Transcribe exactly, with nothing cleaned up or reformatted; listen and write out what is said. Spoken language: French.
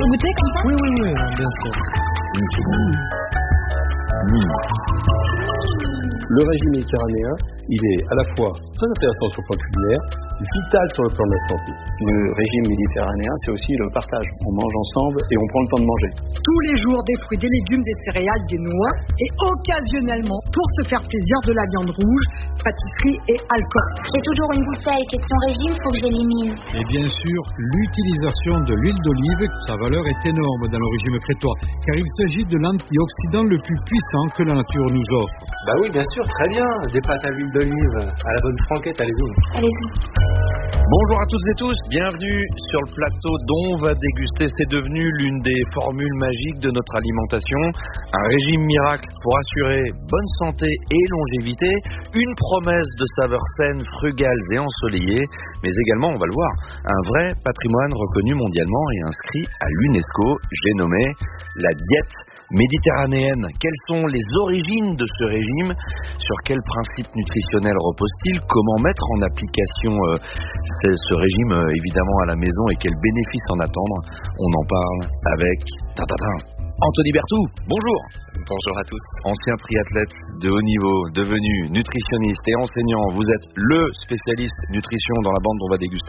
peux goûter comme ça? Oui, oui, oui, bien sûr. Mmh. Mmh. Le régime méditerranéen, il est à la fois très intéressant sur le plan culinaire, vital sur le plan de la santé. Le régime méditerranéen, c'est aussi le partage. On mange ensemble et on prend le temps de manger. Tous les jours, des fruits, des légumes, des céréales, des noix et occasionnellement, pour se faire plaisir, de la viande rouge, pâtisserie et alcool. J'ai toujours une bouteille, question régime, faut que j'élimine. Et bien sûr, l'utilisation de l'huile d'olive, sa valeur est énorme dans le régime crétois, car il s'agit de l'antioxydant le plus puissant que la nature nous offre. Bah oui, bien sûr, très bien. Des pâtes à l'huile d'olive, à la bonne franquette, allez-y. Allez-y. Bonjour à toutes et tous, bienvenue sur le plateau dont on va déguster. C'est devenu l'une des formules magiques de notre alimentation. Un régime miracle pour assurer bonne santé et longévité. Une promesse de saveurs saines, frugales et ensoleillées. Mais également, on va le voir, un vrai patrimoine reconnu mondialement et inscrit à l'UNESCO. J'ai nommé la diète méditerranéenne. Quelles sont les origines de ce régime? Sur quels principes nutritionnels repose-t-il? Comment mettre en application euh, ce, ce régime euh, évidemment à la maison et quels bénéfices en attendre? On en parle avec Anthony Berthoud. Bonjour. Bonjour à tous. Ancien triathlète de haut niveau, devenu nutritionniste et enseignant. Vous êtes le spécialiste nutrition dans la bande dont on va déguster.